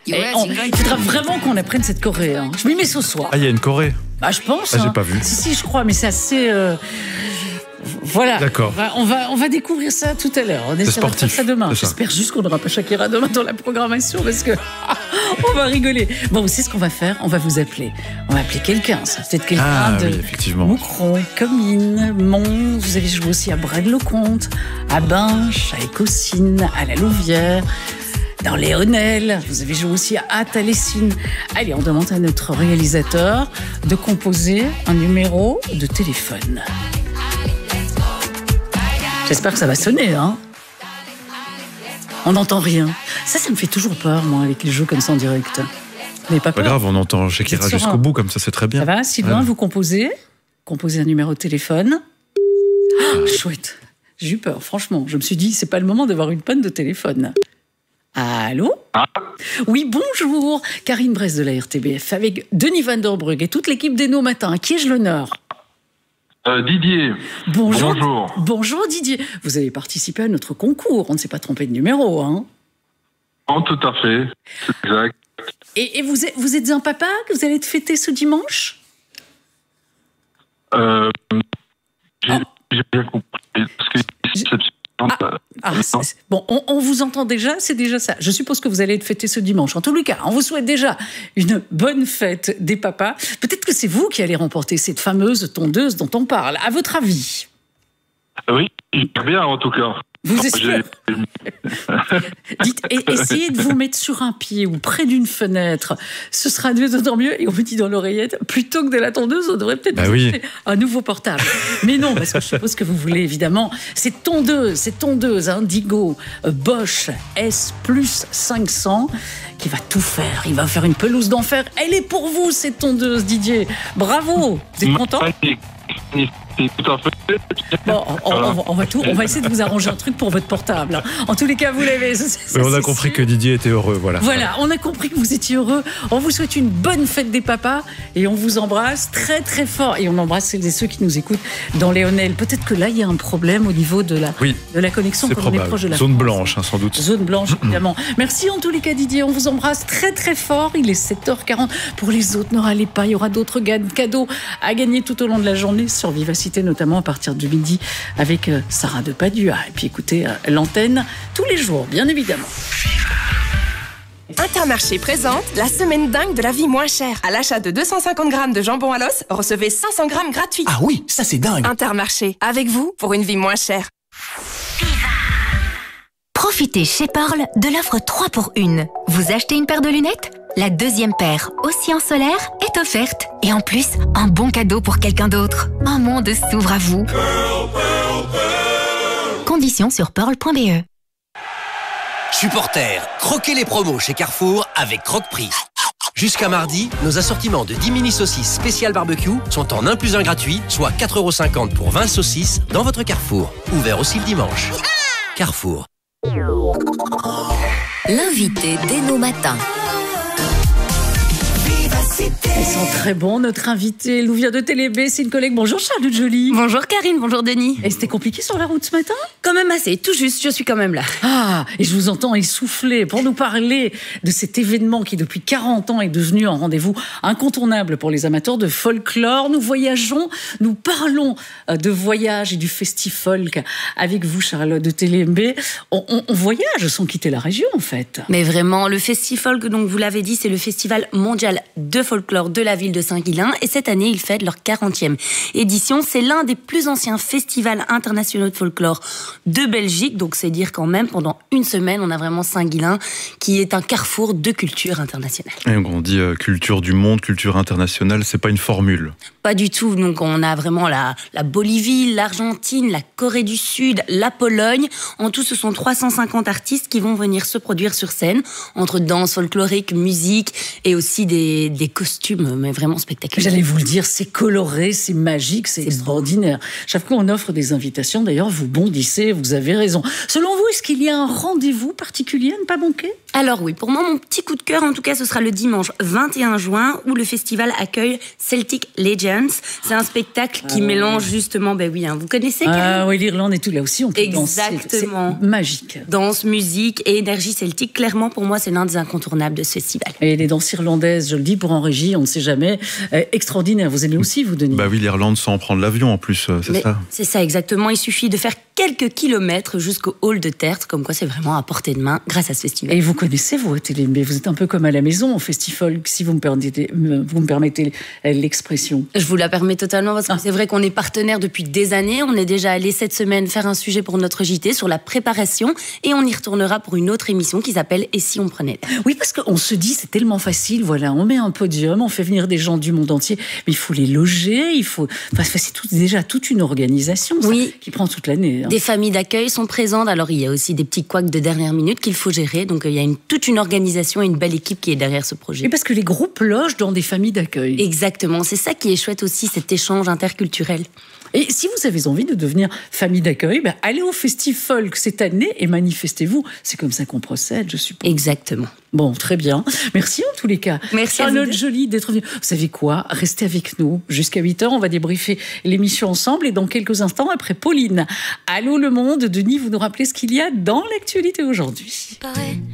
Il faudra vraiment qu'on apprenne cette choré. Hein. Je m'y mets ce soir. Ah, il y a une choré. Bah, je pense. Ah, j'ai pas vu. Si, je crois, mais c'est assez. Voilà. D'accord. On va découvrir ça tout à l'heure. On essaiera de faire ça demain. J'espère juste qu'on n'aura pas Shakira demain dans la programmation parce que on va rigoler. Bon, vous savez ce qu'on va faire? On va vous appeler. On va appeler quelqu'un. Ça, peut-être quelqu'un de Moucron, Comines, Mons. Vous avez joué aussi à Braine-le-Comte, à Binche, à Écosine, à la Louvière. Dans Léonel, vous avez joué aussi à Talessine. Allez, on demande à notre réalisateur de composer un numéro de téléphone. J'espère que ça va sonner, hein. On n'entend rien. Ça me fait toujours peur, moi, avec les jeux comme ça en direct. Mais pas grave, on entend Shakira jusqu'au bout, comme ça, c'est très bien. Ça va, Sylvain, vous composez un numéro de téléphone. Chouette. J'ai eu peur, franchement. Je me suis dit, c'est pas le moment d'avoir une panne de téléphone. Allô ? Oui, bonjour. Karine Brest de la RTBF avec Denis Van der Brugge et toute l'équipe d'Eno Matin. À qui ai-je l'honneur ? Didier. Bonjour. Bonjour Didier. Vous avez participé à notre concours. On ne s'est pas trompé de numéro, hein ? Oh, tout à fait. C'est exact. Et vous êtes un papa que vous allez te fêter ce dimanche ? J'ai bien compris. Parce que bon, on vous entend déjà, c'est déjà ça. Je suppose que vous allez être fêté ce dimanche. En tous les cas, on vous souhaite déjà une bonne fête des papas. Peut-être que c'est vous qui allez remporter cette fameuse tondeuse dont on parle. À votre avis ? Oui, bien en tout cas. Vous espérez. Dites, essayez de vous mettre sur un pied ou près d'une fenêtre. Ce sera d'autant mieux. Et on vous dit dans l'oreillette, plutôt que de la tondeuse, on devrait peut-être acheter un nouveau portable. Mais non, parce que je suppose que vous voulez évidemment cette tondeuse Indigo Bosch S Plus 500 qui va tout faire. Il va faire une pelouse d'enfer. Elle est pour vous, cette tondeuse, Didier. Bravo. Vous êtes content ? Tout à fait. Bon, on va essayer de vous arranger un truc pour votre portable. En tous les cas, vous l'avez. On a compris que Didier était heureux, voilà. Voilà, on a compris que vous étiez heureux. On vous souhaite une bonne fête des papas et on vous embrasse très très fort. Et on embrasse celles et ceux qui nous écoutent dans Léonel. Peut-être que là, il y a un problème au niveau de la connexion quand on est proche de la zone France. Blanche, sans doute. Zone blanche, évidemment. Merci en tous les cas, Didier. On vous embrasse très très fort. Il est 7h40. Pour les autres, ne râlez pas. Il y aura d'autres cadeaux à gagner tout au long de la journée sur Vivacité, notamment à partir du midi avec Sarah Depadua. Et puis écoutez l'antenne tous les jours, bien évidemment. Intermarché présente la semaine dingue de la vie moins chère. À l'achat de 250 grammes de jambon à l'os, recevez 500 grammes gratuits. Ah oui, ça c'est dingue. Intermarché, avec vous pour une vie moins chère. Profitez chez Pearl de l'offre 3 pour 1. Vous achetez une paire de lunettes ? La deuxième paire, aussi en solaire, est offerte. Et en plus, un bon cadeau pour quelqu'un d'autre. Un monde s'ouvre à vous. Pearl, Pearl, Pearl. Conditions sur pearl.be. Supporters, croquez les promos chez Carrefour avec Croque-Prix. Jusqu'à mardi, nos assortiments de 10 mini saucisses spéciales barbecue sont en 1 + 1 gratuit, soit 4,50 € pour 20 saucisses dans votre Carrefour. Ouvert aussi le dimanche. Carrefour. L'invité d'Eno Matin. Ils sont très bons. Notre invité, Louvia de Télébé, c'est une collègue. Bonjour Charlotte Joly. Bonjour Karine, bonjour Denis. Et c'était compliqué sur la route ce matin ? Quand même assez, tout juste, je suis quand même là. Ah, et je vous entends essouffler pour nous parler de cet événement qui depuis 40 ans est devenu un rendez-vous incontournable pour les amateurs de folklore. Nous voyageons, nous parlons de voyage et du festifolk avec vous Charlotte de Télébé. On voyage sans quitter la région en fait. Mais vraiment, le festifolk, donc vous l'avez dit, c'est le festival mondial de folklore de la ville de Saint-Guilain et cette année, ils fêtent leur 40e édition. C'est l'un des plus anciens festivals internationaux de folklore de Belgique, donc c'est dire quand même, pendant une semaine, on a vraiment Saint-Guilain qui est un carrefour de culture internationale. Et on dit culture du monde, culture internationale, c'est pas une formule. Pas du tout, donc on a vraiment la Bolivie, l'Argentine, la Corée du Sud, la Pologne. En tout, ce sont 350 artistes qui vont venir se produire sur scène, entre danse folklorique, musique et aussi des costumes, mais vraiment spectaculaires. J'allais vous le dire, c'est coloré, c'est magique, c'est extraordinaire. Chaque fois qu'on offre des invitations, d'ailleurs, vous bondissez, vous avez raison. Selon vous, est-ce qu'il y a un rendez-vous particulier à ne pas manquer ? Alors oui, pour moi, mon petit coup de cœur, en tout cas, ce sera le dimanche 21 juin, où le festival accueille Celtic Legends. C'est un spectacle qui mélange justement, vous connaissez oui, l'Irlande et tout, là aussi, on peut danser. Exactement. C'est magique. Danse, musique et énergie celtique, clairement, pour moi, c'est l'un des incontournables de ce festival. Et les danses irlandaises, je le dis pour en régie, on ne sait jamais, extraordinaire. Vous aimez aussi, vous, Denis ? Oui, l'Irlande sans prendre l'avion en plus, c'est ça ? C'est ça, exactement. Il suffit de faire quelques kilomètres jusqu'au hall de Tertre, comme quoi c'est vraiment à portée de main grâce à ce festival. Et vous connaissez, vous, Télémbé, vous êtes un peu comme à la maison au Festifolk, si vous me permettez l'expression. Je vous la permets totalement, parce que c'est vrai qu'on est partenaire depuis des années. On est déjà allé cette semaine faire un sujet pour notre JT sur la préparation, et on y retournera pour une autre émission qui s'appelle « Et si on prenait l'air ?» Oui, parce qu'on se dit, c'est tellement facile, voilà, on met un podium, on fait venir des gens du monde entier, mais il faut les loger, c'est déjà toute une organisation, ça, qui prend toute l'année. Des familles d'accueil sont présentes, alors il y a aussi des petits couacs de dernière minute qu'il faut gérer, donc il y a toute une organisation et une belle équipe qui est derrière ce projet. Et parce que les groupes logent dans des familles d'accueil. Exactement, c'est ça qui est chouette aussi, cet échange interculturel. Et si vous avez envie de devenir famille d'accueil, allez au Festifolk cette année et manifestez-vous. C'est comme ça qu'on procède, je suppose. Exactement. Bon, très bien. Merci en tous les cas. Merci Charlotte Joly d'être venue. Vous savez quoi ? Restez avec nous jusqu'à 8h. On va débriefer l'émission ensemble. Et dans quelques instants, après Pauline, Allô le monde, Denis, vous nous rappelez ce qu'il y a dans l'actualité aujourd'hui.